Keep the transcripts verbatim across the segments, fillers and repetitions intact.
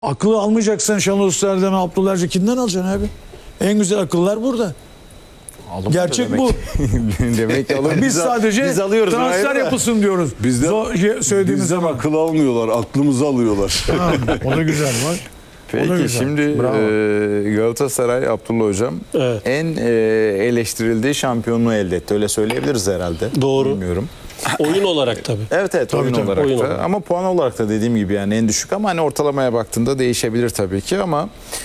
Akıllı almayacaksan Şenol Usta'dan, Abdullah Avcı kimden alacaksın abi? En güzel akıllar burada. Alım Gerçek demek. bu. Demek ki alım. Biz sadece biz alıyoruz, transfer hayır da. yapılsın diyoruz. Bizden, Zo- söylediğimiz bizden zaman. akıl almıyorlar, aklımızı alıyorlar. Ha, o da güzel bak. O da Peki güzel. şimdi Bravo. e, Galatasaray, Abdullah Hocam Evet. en e, eleştirildiği şampiyonluğu elde etti. Öyle söyleyebiliriz herhalde. Doğru. Bilmiyorum. Oyun olarak tabii. Evet evet oyun tabii. olarak Oyun da. olarak. Ama puan olarak da dediğim gibi yani en düşük ama hani ortalamaya baktığında değişebilir tabii ki ama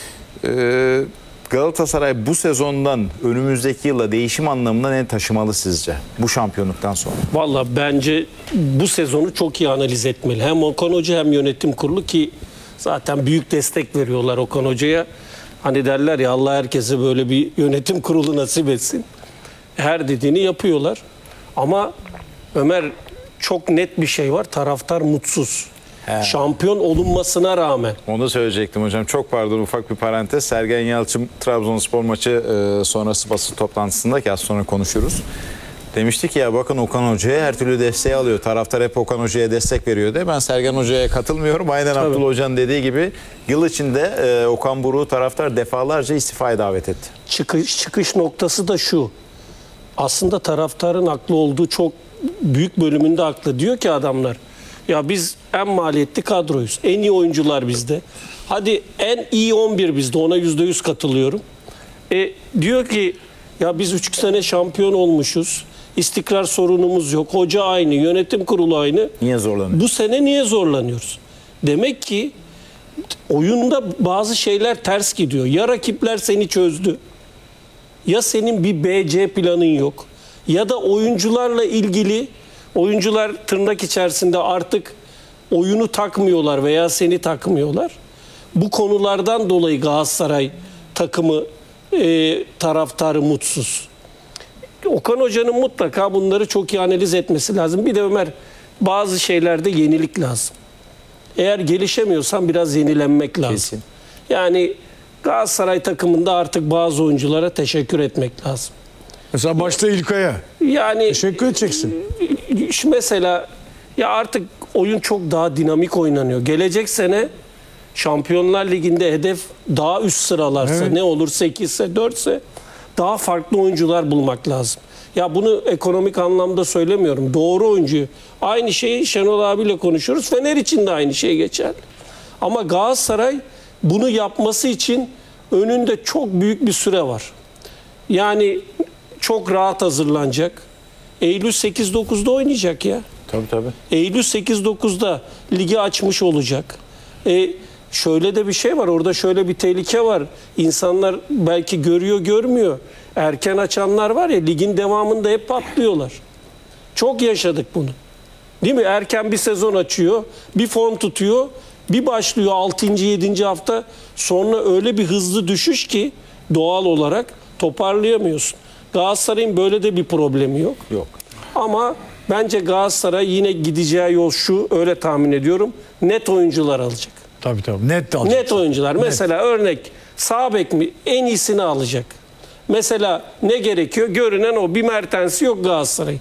e, Galatasaray bu sezondan önümüzdeki yıla değişim anlamında ne taşımalı sizce? Bu şampiyonluktan sonra. Valla bence bu sezonu çok iyi analiz etmeli. Hem Okan Hoca hem yönetim kurulu ki zaten büyük destek veriyorlar Okan Hoca'ya. Hani derler ya Allah herkese böyle bir yönetim kurulu nasip etsin. Her dediğini yapıyorlar. Ama Ömer çok net bir şey var. Taraftar mutsuz. Şampiyon olunmasına rağmen. Onu söyleyecektim hocam. Çok pardon ufak bir parantez. Sergen Yalçın Trabzonspor maçı e, sonrası basın toplantısında ki az sonra konuşuruz. Demişti ki ya bakın Okan Hoca'ya her türlü desteği alıyor. Taraftar hep Okan Hoca'ya destek veriyor diye. Ben Sergen Hoca'ya katılmıyorum. Aynen Tabii. Abdullah Hoca'nın dediği gibi yıl içinde e, Okan Buruk'u taraftar defalarca istifaya davet etti. Çıkış, çıkış noktası da şu. Aslında taraftarın haklı olduğu çok büyük bölümünde haklı. Diyor ki adamlar ya biz en maliyetli kadroyuz. En iyi oyuncular bizde. Hadi en iyi on bir bizde. Ona yüzde yüz katılıyorum. E, diyor ki ya biz üç sene şampiyon olmuşuz. İstikrar sorunumuz yok. Hoca aynı, yönetim kurulu aynı. Niye zorlanıyor? Bu sene niye zorlanıyoruz? Demek ki oyunda bazı şeyler ters gidiyor. Ya rakipler seni çözdü. Ya senin bir B C planın yok. Ya da oyuncularla ilgili oyuncular tırnak içerisinde artık oyunu takmıyorlar veya seni takmıyorlar. Bu konulardan dolayı Galatasaray takımı e, taraftarı mutsuz. Okan Hoca'nın mutlaka bunları çok iyi analiz etmesi lazım. Bir de Ömer bazı şeylerde yenilik lazım. Eğer gelişemiyorsan biraz yenilenmek lazım. Kesin. Yani Galatasaray takımında artık bazı oyunculara teşekkür etmek lazım. Mesela başta İlkay'a. Yani Teşekkür edeceksin. şu mesela ya artık oyun çok daha dinamik oynanıyor. Gelecek sene Şampiyonlar Ligi'nde hedef daha üst sıralarsa Evet. ne olur sekiz ise dört ise daha farklı oyuncular bulmak lazım. Ya bunu ekonomik anlamda söylemiyorum. Doğru oyuncuyu. Aynı şeyi Şenol abiyle konuşuyoruz. Fener için de aynı şey geçerli. Ama Galatasaray bunu yapması için önünde çok büyük bir süre var. Yani çok rahat hazırlanacak. Eylül sekiz dokuzda oynayacak ya. Tabii tabii. Eylül sekiz dokuzda ligi açmış olacak. E, şöyle de bir şey var. Orada şöyle bir tehlike var. İnsanlar belki görüyor görmüyor. Erken açanlar var ya ligin devamında hep patlıyorlar. Çok yaşadık bunu. Değil mi? Erken bir sezon açıyor. Bir form tutuyor. Bir başlıyor altıncı yedinci hafta. Sonra öyle bir hızlı düşüş ki doğal olarak toparlayamıyorsun. Galatasaray'ın böyle de bir problemi yok. Yok. Ama bence Galatasaray yine gideceği yol şu, öyle tahmin ediyorum. Net oyuncular alacak. Tabii tabii. Net de alacak. Net oyuncular. Mesela örnek sağ bek mi? En iyisini alacak. Mesela ne gerekiyor? Görünen o. Bir Mertens'i yok Galatasaray'ın.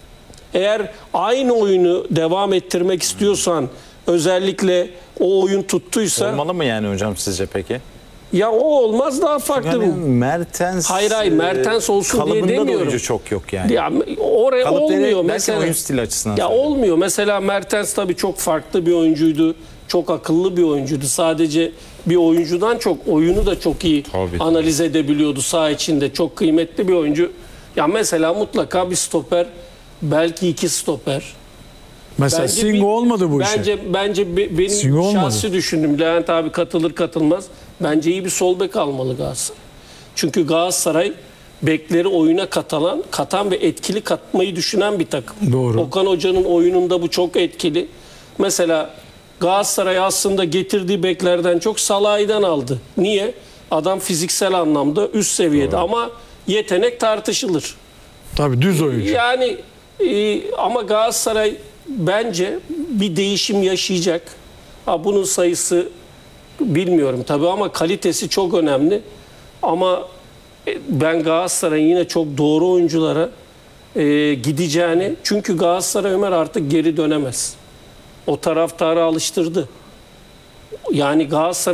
Eğer aynı oyunu devam ettirmek istiyorsan, özellikle o oyun tuttuysa, Olmalı mı yani hocam sizce peki? ya o olmaz, daha farklı. Yani bir- Mertens Hayır, hayır, Mertens olsun diye kalıbında da demiyorum. oyuncu çok yok yani. Ya oraya Kalıp olmuyor derken mesela. oyun stili açısından Ya söylüyorum. olmuyor. Mesela Mertens tabii çok farklı bir oyuncuydu. Çok akıllı bir oyuncuydu. Sadece bir oyuncudan çok oyunu da çok iyi Tabii. analiz edebiliyordu saha içinde. Çok kıymetli bir oyuncu. Ya mesela mutlaka bir stoper, belki iki stoper. Mesela Bence Singo bir- olmadı bu işe. Bence bence be- benim Singo olmadı. şahsi düşündüm. Levent abi katılır katılmaz. Bence iyi bir sol bek almalı Galatasaray. Çünkü Galatasaray bekleri oyuna katan, katan ve etkili katmayı düşünen bir takım. Doğru. Okan Hoca'nın oyununda bu çok etkili. Mesela Galatasaray aslında getirdiği beklerden çok Salah'dan aldı. Niye? Adam fiziksel anlamda üst seviyede ama yetenek tartışılır. Tabii düz oyuncu. Yani e, ama Galatasaray bence bir değişim yaşayacak. Ha, bunun sayısı bilmiyorum tabii ama kalitesi çok önemli. Ama e, ben Galatasaray'ın yine çok doğru oyunculara e, gideceğini, çünkü Galatasaray Ömer artık geri dönemez. O taraftarı alıştırdı. Yani Galatasaray